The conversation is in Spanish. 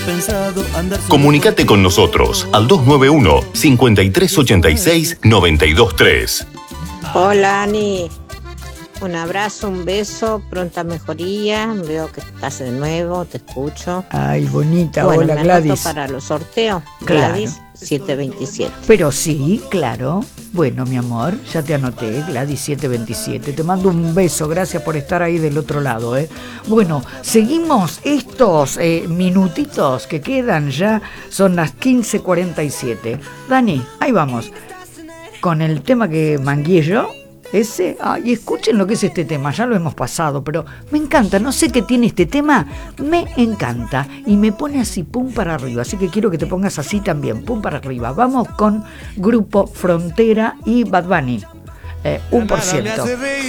Comunicate con nosotros al 291-5386-923. Hola, Ani. Un abrazo, un beso, pronta mejoría. Veo que estás de nuevo, te escucho. Ay, bonita. Bueno, hola, me Gladys. anoto para los sorteos. Claro. Gladys 727. Pero sí, claro. Bueno, mi amor, ya te anoté, Gladys 727. Te mando un beso, gracias por estar ahí del otro lado. Bueno, seguimos estos minutitos que quedan ya, son las 15:47. Dani, ahí vamos, con el tema que mangué yo. Ese, y escuchen lo que es este tema, ya lo hemos pasado, pero me encanta, no sé qué tiene este tema, me encanta y me pone así, pum para arriba, así que quiero que te pongas así también, pum para arriba. Vamos con Grupo Frontera y Bad Bunny, 1%.